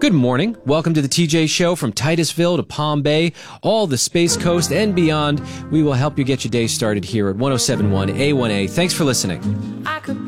Good morning. Welcome to the TJ Show from Titusville to Palm Bay, all the Space Coast and beyond. We will help you get your day started here at 107.1 A1A. Thanks for listening.